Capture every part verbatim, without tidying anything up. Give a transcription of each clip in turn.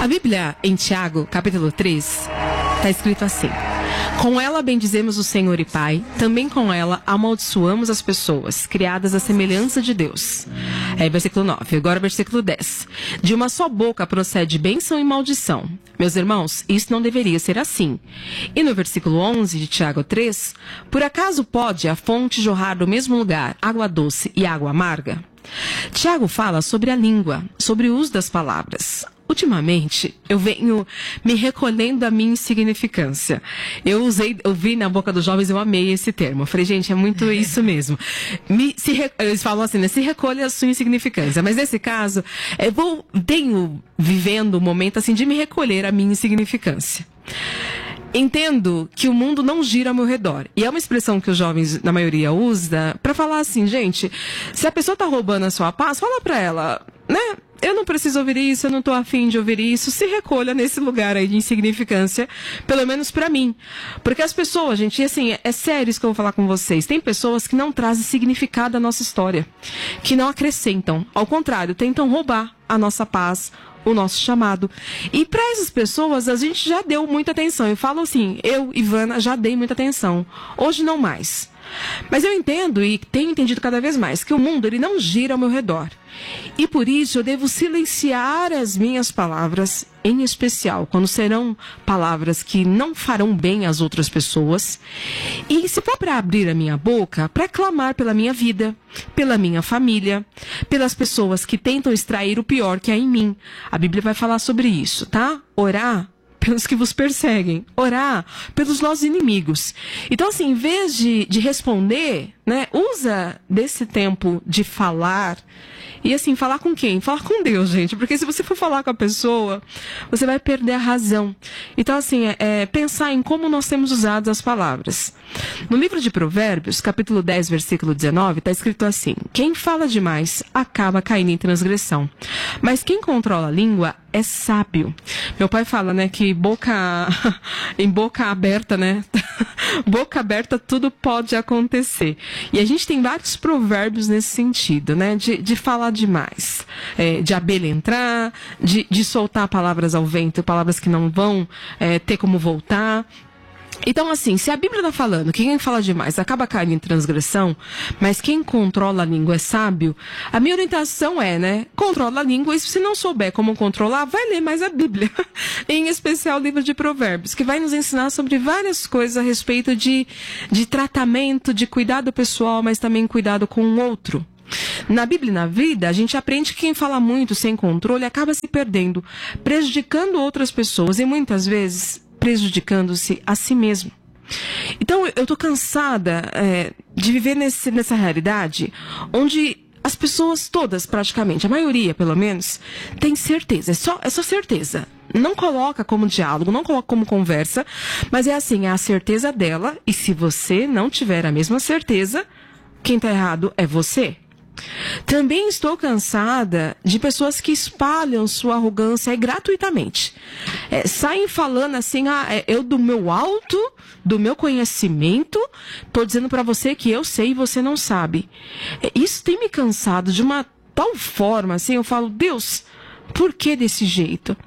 A Bíblia, em Tiago, capítulo três, está escrito assim: com ela bendizemos o Senhor e Pai, também com ela amaldiçoamos as pessoas, criadas à semelhança de Deus. É versículo nove, agora versículo dez. De uma só boca procede bênção e maldição. Meus irmãos, isso não deveria ser assim. E no versículo onze de Tiago três, por acaso pode a fonte jorrar do mesmo lugar água doce e água amarga? Tiago fala sobre a língua, sobre o uso das palavras. Ultimamente, eu venho me recolhendo da minha insignificância. Eu usei, eu vi na boca dos jovens, eu amei esse termo. Eu falei, gente, é muito isso mesmo. Me, se, eles falam assim, né? Se recolha a sua insignificância. Mas nesse caso, eu vou, tenho vivendo um momento assim de me recolher a minha insignificância. Entendo que o mundo não gira ao meu redor. E é uma expressão que os jovens, na maioria, usa para falar assim, gente, se a pessoa tá roubando a sua paz, fala pra ela, né? Eu não preciso ouvir isso, eu não tô afim de ouvir isso. Se recolha nesse lugar aí de insignificância, pelo menos pra mim. Porque as pessoas, gente, e assim, é sério isso que eu vou falar com vocês. Tem pessoas que não trazem significado à nossa história, que não acrescentam. Ao contrário, tentam roubar a nossa paz, o nosso chamado. E para essas pessoas, a gente já deu muita atenção. Eu falo assim, eu, Ivana, já dei muita atenção. Hoje não mais. Mas eu entendo e tenho entendido cada vez mais que o mundo ele não gira ao meu redor. E por isso eu devo silenciar as minhas palavras, em especial quando serão palavras que não farão bem às outras pessoas. E se for para abrir a minha boca, para clamar pela minha vida, pela minha família, pelas pessoas que tentam extrair o pior que há em mim. A Bíblia vai falar sobre isso, tá? Orar pelos que vos perseguem, orar pelos nossos inimigos. Então, assim, em vez de, de responder, né, usa desse tempo de falar. E assim, falar com quem? Falar com Deus, gente. Porque se você for falar com a pessoa, você vai perder a razão. Então, assim, é, é pensar em como nós temos usado as palavras. No livro de Provérbios, capítulo dez, versículo dezenove, está escrito assim: quem fala demais acaba caindo em transgressão, mas quem controla a língua é sábio. Meu pai fala, né, que boca em boca aberta, né? Boca aberta tudo pode acontecer. E a gente tem vários provérbios nesse sentido, né? De, de falar demais, é, de abelha entrar, de, de soltar palavras ao vento, palavras que não vão é, ter como voltar. Então, assim, se a Bíblia está falando que quem fala demais acaba caindo em transgressão, mas quem controla a língua é sábio, a minha orientação é, né, controla a língua, e se não souber como controlar, vai ler mais a Bíblia, em especial o livro de Provérbios, que vai nos ensinar sobre várias coisas a respeito de, de tratamento, de cuidado pessoal, mas também cuidado com o outro. Na Bíblia e na vida, a gente aprende que quem fala muito sem controle acaba se perdendo, prejudicando outras pessoas e muitas vezes prejudicando-se a si mesmo. Então, eu tô cansada é, de viver nesse, nessa realidade onde as pessoas todas, praticamente, a maioria pelo menos, tem certeza, é só, é só certeza. Não coloca como diálogo, não coloca como conversa, mas é assim, é a certeza dela, e se você não tiver a mesma certeza, quem tá errado é você. Também estou cansada de pessoas que espalham sua arrogância aí gratuitamente. É, saem falando assim, ah, eu do meu alto, do meu conhecimento, estou dizendo para você que eu sei e você não sabe. É, isso tem me cansado de uma tal forma, assim, eu falo, Deus, por que desse jeito?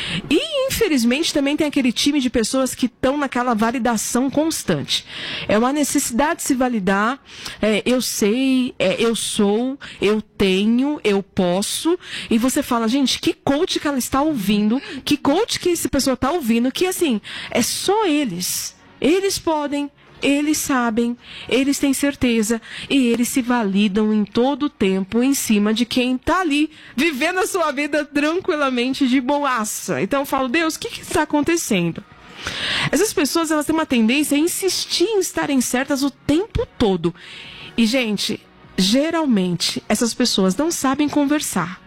E, infelizmente, também tem aquele time de pessoas que estão naquela validação constante. É uma necessidade de se validar. É, eu sei, é, eu sou, eu tenho, eu posso. E você fala, gente, que coach que ela está ouvindo? Que coach que essa pessoa está ouvindo? Que, assim, é só eles. Eles podem. Eles sabem, eles têm certeza e eles se validam em todo o tempo em cima de quem está ali, vivendo a sua vida tranquilamente de boaça. Então eu falo, Deus, o que que está acontecendo? Essas pessoas, elas têm uma tendência a insistir em estarem certas o tempo todo. E, gente, geralmente, essas pessoas não sabem conversar.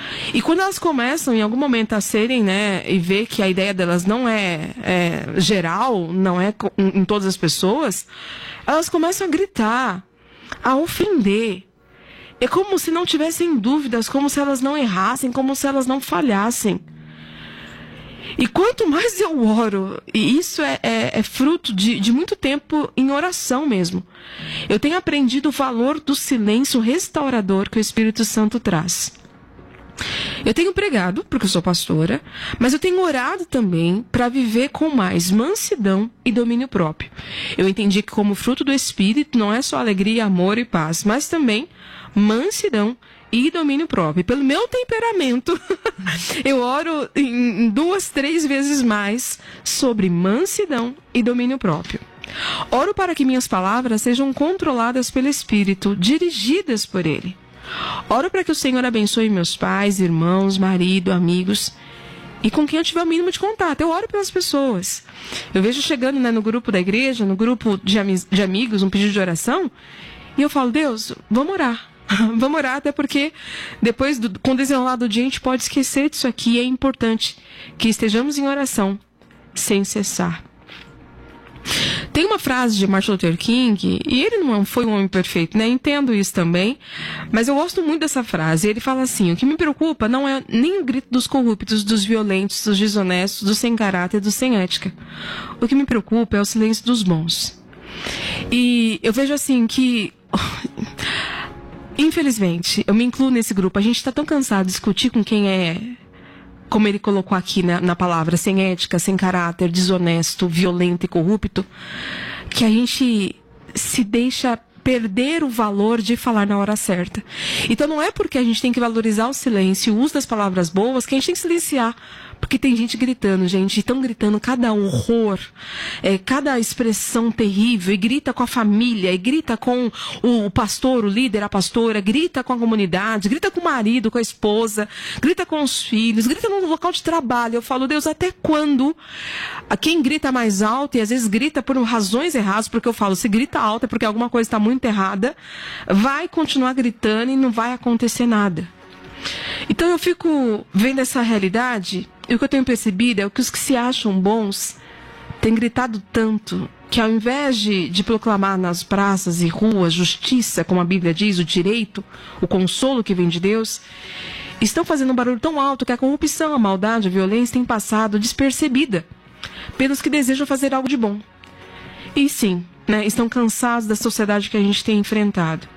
E quando elas começam em algum momento a serem, né, e ver que a ideia delas não é, é geral, não é em todas as pessoas, elas começam a gritar, a ofender. É como se não tivessem dúvidas, como se elas não errassem, como se elas não falhassem. E quanto mais eu oro, e isso é, é, é fruto de, de muito tempo em oração mesmo, eu tenho aprendido o valor do silêncio restaurador que o Espírito Santo traz. Eu tenho pregado, porque eu sou pastora, mas eu tenho orado também para viver com mais mansidão e domínio próprio. Eu entendi que como fruto do Espírito não é só alegria, amor e paz, mas também mansidão e domínio próprio. Pelo meu temperamento, eu oro em duas, três vezes mais sobre mansidão e domínio próprio. Oro para que minhas palavras sejam controladas pelo Espírito, dirigidas por Ele. Oro para que o Senhor abençoe meus pais, irmãos, marido, amigos e com quem eu tiver o mínimo de contato. Eu oro pelas pessoas. Eu vejo chegando, né, no grupo da igreja, no grupo de, ami- de amigos, um pedido de oração, e eu falo, Deus, vamos orar. Vamos orar, até porque depois, do, com o desenrolar do dia, a gente pode esquecer disso aqui. É importante que estejamos em oração sem cessar. Tem uma frase de Martin Luther King, e ele não foi um homem perfeito, né? Entendo isso também, mas eu gosto muito dessa frase. Ele fala assim, o que me preocupa não é nem o grito dos corruptos, dos violentos, dos desonestos, dos sem caráter, dos sem ética. O que me preocupa é o silêncio dos bons. E eu vejo assim que... Infelizmente, eu me incluo nesse grupo. A gente está tão cansado de discutir com quem é, como ele colocou aqui na, na palavra, sem ética, sem caráter, desonesto, violento e corrupto, que a gente se deixa perder o valor de falar na hora certa. Então não é porque a gente tem que valorizar o silêncio, o uso das palavras boas, que a gente tem que silenciar. Porque tem gente gritando, gente, estão gritando cada horror, é, cada expressão terrível, e grita com a família, e grita com o, o pastor, o líder, a pastora, grita com a comunidade, grita com o marido, com a esposa, grita com os filhos, grita no local de trabalho. Eu falo, Deus, até quando quem grita mais alto, e às vezes grita por razões erradas, porque eu falo, se grita alto é porque alguma coisa está muito errada, vai continuar gritando e não vai acontecer nada. Então eu fico vendo essa realidade, e o que eu tenho percebido é que os que se acham bons têm gritado tanto que ao invés de, de proclamar nas praças e ruas justiça, como a Bíblia diz, o direito, o consolo que vem de Deus, estão fazendo um barulho tão alto que a corrupção, a maldade, a violência tem passado despercebida pelos que desejam fazer algo de bom. E sim, né, estão cansados da sociedade que a gente tem enfrentado.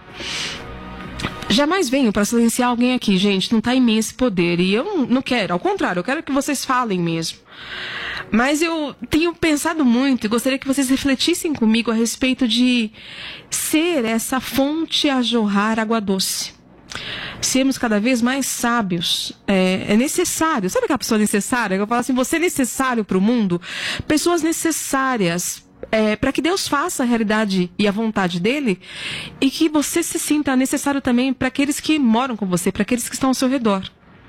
Jamais venho para silenciar alguém aqui, gente, não está em mim esse poder, e eu não, não quero, ao contrário, eu quero que vocês falem mesmo. Mas eu tenho pensado muito e gostaria que vocês refletissem comigo a respeito de ser essa fonte a jorrar água doce. Sermos cada vez mais sábios, é, é necessário, sabe aquela pessoa necessária? Eu falo assim, você é necessário para o mundo? Pessoas necessárias, É, para que Deus faça a realidade e a vontade dele, e que você se sinta necessário também para aqueles que moram com você, para aqueles que estão ao seu redor.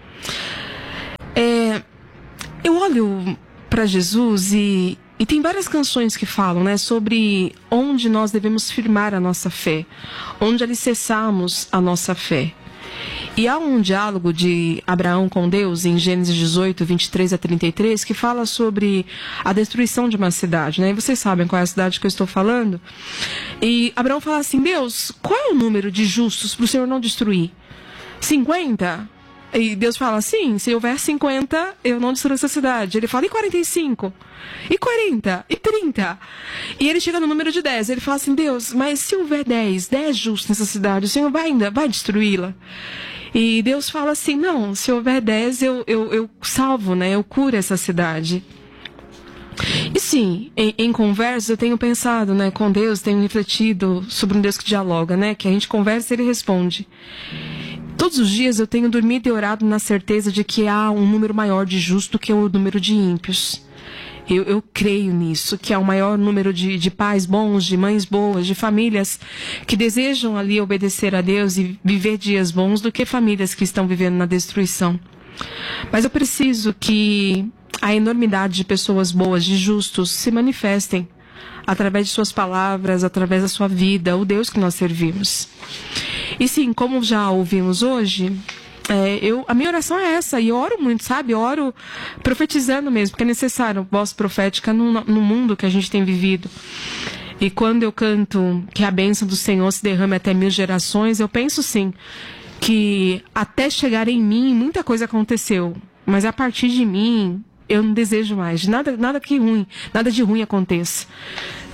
É, eu olho para Jesus e, e tem várias canções que falam, né, sobre onde nós devemos firmar a nossa fé, onde alicerçarmos a nossa fé. E há um diálogo de Abraão com Deus em Gênesis dezoito, vinte e três a trinta e três, que fala sobre a destruição de uma cidade, né? E vocês sabem qual é a cidade que eu estou falando? E Abraão fala assim, Deus, qual é o número de justos para o Senhor não destruir? cinquenta? E Deus fala assim, se houver cinquenta, eu não destruo essa cidade. Ele fala, e quarenta e cinco? E quarenta? E trinta? E ele chega no número de dez. Ele fala assim, Deus, mas se houver dez, dez justos nessa cidade, o Senhor vai ainda, vai destruí-la? E Deus fala assim, não, se houver dez, eu, eu, eu salvo, né? Eu curo essa cidade. E sim, em, em conversa eu tenho pensado, né, com Deus, tenho refletido sobre um Deus que dialoga, né? Que a gente conversa e Ele responde. Todos os dias eu tenho dormido e orado na certeza de que há um número maior de justos do que o número de ímpios. Eu, eu creio nisso, que há um maior número de, de pais bons, de mães boas, de famílias que desejam ali obedecer a Deus e viver dias bons do que famílias que estão vivendo na destruição. Mas eu preciso que a enormidade de pessoas boas, de justos, se manifestem através de suas palavras, através da sua vida, o Deus que nós servimos. E sim, como já ouvimos hoje... É, eu, a minha oração é essa, e eu oro muito, sabe? Eu oro profetizando mesmo, porque é necessário voz profética no, no mundo que a gente tem vivido. E quando eu canto que a bênção do Senhor se derrame até mil gerações, eu penso sim, que até chegar em mim, muita coisa aconteceu, mas a partir de mim, eu não desejo mais, nada, nada que ruim, nada de ruim aconteça.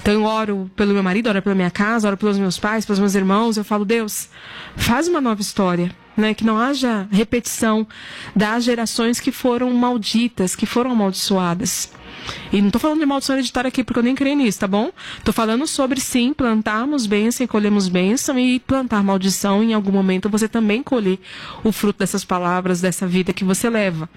Então eu oro pelo meu marido, oro pela minha casa, oro pelos meus pais, pelos meus irmãos. Eu falo, Deus, faz uma nova história. Né, que não haja repetição das gerações que foram malditas, que foram amaldiçoadas. E não estou falando de maldição hereditária aqui, porque eu nem creio nisso, tá bom? Estou falando sobre, sim, plantarmos bênção e colhermos bênção, e plantar maldição, em algum momento você também colher o fruto dessas palavras, dessa vida que você leva.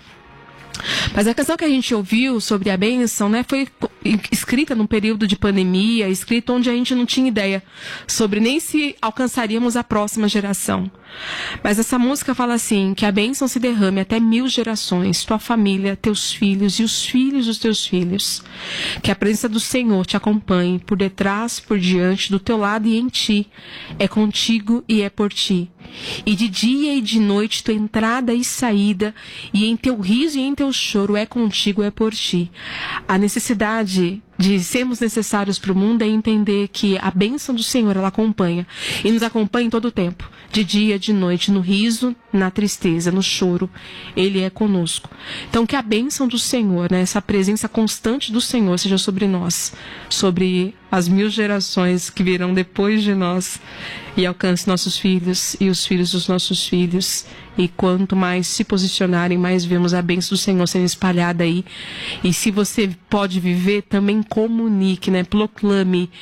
Mas a questão que a gente ouviu sobre a bênção, né, foi escrita num período de pandemia, escrita onde a gente não tinha ideia sobre nem se alcançaríamos a próxima geração. Mas essa música fala assim, que a bênção se derrame até mil gerações, tua família, teus filhos e os filhos dos teus filhos. Que a presença do Senhor te acompanhe por detrás, por diante, do teu lado e em ti. É contigo e é por ti. E de dia e de noite tua entrada e saída, e em teu riso e em teu choro é contigo, é por ti. A necessidade de sermos necessários para o mundo é entender que a bênção do Senhor, ela acompanha. E nos acompanha em todo o tempo. De dia, de noite, no riso, na tristeza, no choro. Ele é conosco. Então que a bênção do Senhor, né, essa presença constante do Senhor seja sobre nós. Sobre as mil gerações que virão depois de nós. E alcance nossos filhos e os filhos dos nossos filhos. E quanto mais se posicionarem, mais vemos a bênção do Senhor sendo espalhada aí. E se você pode viver, também comunique, né? Proclame.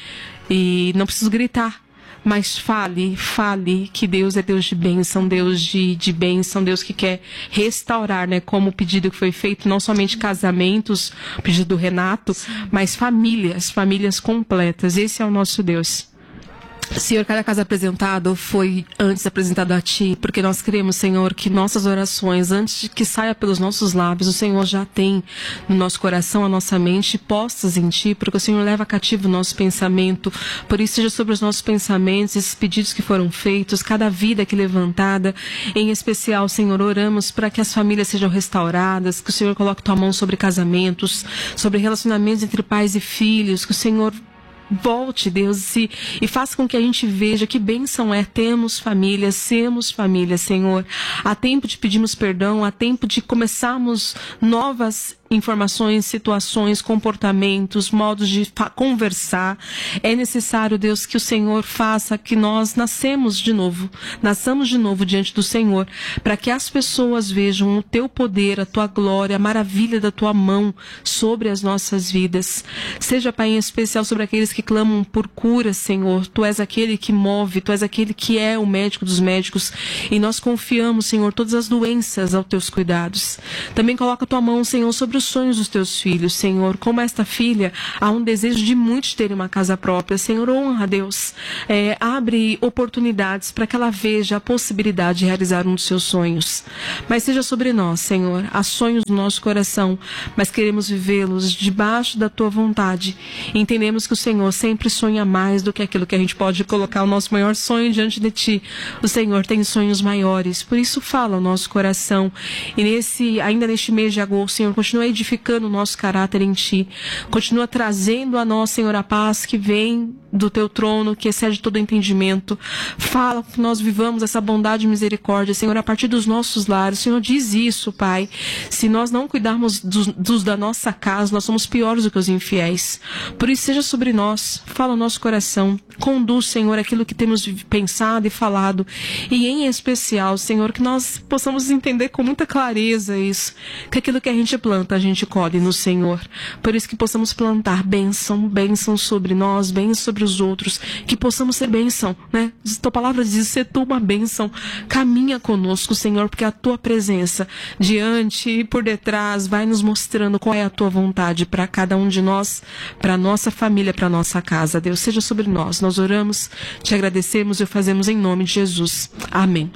E não precisa gritar, mas fale, fale que Deus é Deus de bênção, Deus de, de bênção, Deus que quer restaurar, né? Como o pedido que foi feito, não somente casamentos, o pedido do Renato, mas famílias, famílias completas. Esse é o nosso Deus. Senhor, cada caso apresentado foi antes apresentado a Ti, porque nós cremos, Senhor, que nossas orações, antes de que saia pelos nossos lábios, o Senhor já tem no nosso coração, a nossa mente, postas em Ti, porque o Senhor leva cativo o nosso pensamento. Por isso, seja sobre os nossos pensamentos, esses pedidos que foram feitos, cada vida aqui levantada. Em especial, Senhor, oramos para que as famílias sejam restauradas, que o Senhor coloque Tua mão sobre casamentos, sobre relacionamentos entre pais e filhos, que o Senhor volte, Deus, e, e faça com que a gente veja que bênção é termos família, sermos família, Senhor. Há tempo de pedirmos perdão, há tempo de começarmos novas informações, situações, comportamentos, modos de conversar. É necessário, Deus, que o Senhor faça que nós nascemos de novo, nasçamos de novo diante do Senhor, para que as pessoas vejam o Teu poder, a Tua glória, a maravilha da Tua mão sobre as nossas vidas. Seja, Pai, em especial sobre aqueles que clamam por cura, Senhor. Tu és aquele que move, Tu és aquele que é o médico dos médicos, e nós confiamos, Senhor, todas as doenças aos Teus cuidados. Também coloca a Tua mão, Senhor, sobre os sonhos dos Teus filhos, Senhor. Como esta filha, há um desejo de muitos terem uma casa própria. Senhor, honra, Deus. É, abre oportunidades para que ela veja a possibilidade de realizar um dos seus sonhos. Mas seja sobre nós, Senhor. Há sonhos no nosso coração, mas queremos vivê-los debaixo da Tua vontade. E entendemos que o Senhor sempre sonha mais do que aquilo que a gente pode colocar o nosso maior sonho diante de Ti. O Senhor tem sonhos maiores. Por isso, fala o nosso coração. E nesse, ainda neste mês de agosto, Senhor, continua edificando o nosso caráter em Ti. Continua trazendo a nós, Senhor, a paz que vem do Teu trono, que excede todo entendimento. Fala que nós vivamos essa bondade e misericórdia, Senhor, a partir dos nossos lares. O Senhor diz isso, Pai. Se nós não cuidarmos dos, dos da nossa casa, nós somos piores do que os infiéis. Por isso, seja sobre nós. Fala o nosso coração. Conduz, Senhor, aquilo que temos pensado e falado. E em especial, Senhor, que nós possamos entender com muita clareza isso. Que aquilo que a gente planta, a gente colhe no Senhor. Por isso que possamos plantar bênção, bênção sobre nós, bênção sobre os outros, que possamos ser bênção, né? A Tua palavra diz, ser Tu uma bênção. Caminha conosco, Senhor, porque a Tua presença diante e por detrás vai nos mostrando qual é a Tua vontade para cada um de nós, para a nossa família, para a nossa casa. Deus, seja sobre nós. Nós oramos, Te agradecemos e o fazemos em nome de Jesus. Amém.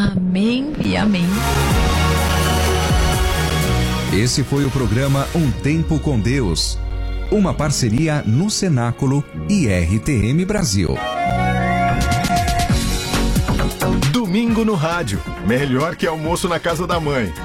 Amém e amém. Esse foi o programa Um Tempo com Deus, uma parceria no Cenáculo e R T M Brasil. Domingo no rádio, melhor que almoço na casa da mãe.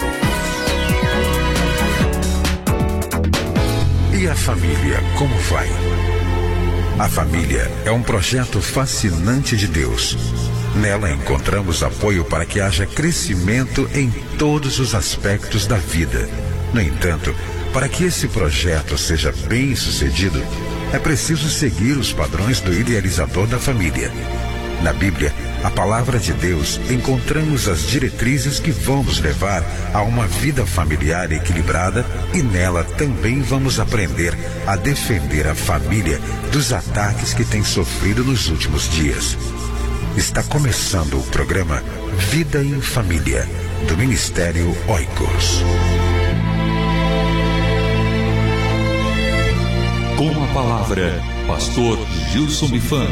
E a família, como vai? A família é um projeto fascinante de Deus. Nela encontramos apoio para que haja crescimento em todos os aspectos da vida. No entanto, para que esse projeto seja bem sucedido, é preciso seguir os padrões do idealizador da família. Na Bíblia, a palavra de Deus, encontramos as diretrizes que vão nos levar a uma vida familiar equilibrada e nela também vamos aprender a defender a família dos ataques que tem sofrido nos últimos dias. Está começando o programa Vida em Família, do Ministério Oikos. Com a palavra, Pastor Gilson Bifan.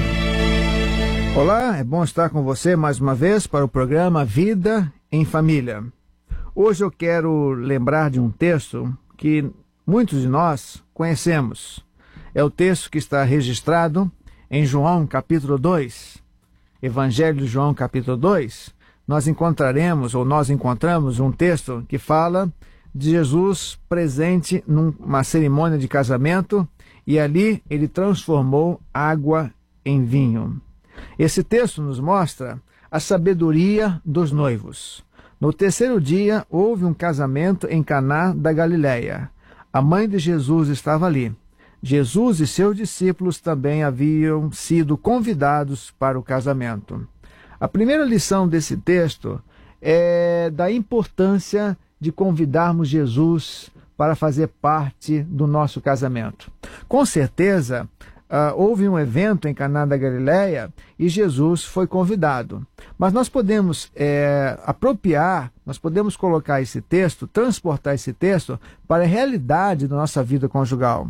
Olá, é bom estar com você mais uma vez para o programa Vida em Família. Hoje eu quero lembrar de um texto que muitos de nós conhecemos. É o texto que está registrado em João capítulo dois. Evangelho de João capítulo dois. Nós encontraremos, ou nós encontramos um texto que fala de Jesus presente numa cerimônia de casamento e ali ele transformou água em vinho. Esse texto nos mostra a sabedoria dos noivos. No terceiro dia, houve um casamento em Caná da Galileia. A mãe de Jesus estava ali. Jesus e seus discípulos também haviam sido convidados para o casamento. A primeira lição desse texto é da importância de convidarmos Jesus para fazer parte do nosso casamento. Com certeza, Uh, houve um evento em Caná da Galileia e Jesus foi convidado. Mas nós podemos é, apropriar, nós podemos colocar esse texto, transportar esse texto para a realidade da nossa vida conjugal.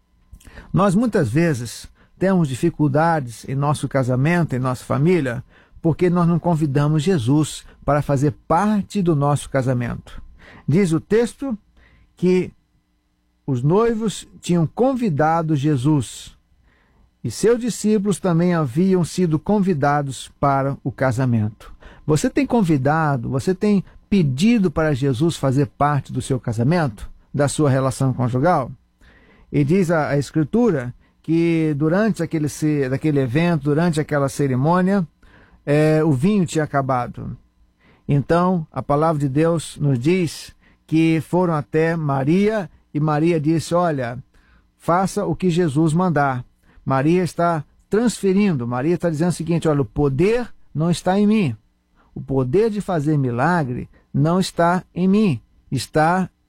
Nós muitas vezes temos dificuldades em nosso casamento, em nossa família, porque nós não convidamos Jesus para fazer parte do nosso casamento. Diz o texto que os noivos tinham convidado Jesus e seus discípulos também haviam sido convidados para o casamento. Você tem convidado, você tem pedido para Jesus fazer parte do seu casamento, da sua relação conjugal? E diz a, a Escritura que durante aquele, daquele evento, durante aquela cerimônia, é, o vinho tinha acabado. Então, a palavra de Deus nos diz que foram até Maria e Maria disse, olha, faça o que Jesus mandar. Maria está transferindo, Maria está dizendo o seguinte, olha, o poder não está em mim. O poder de fazer milagre não está em mim, está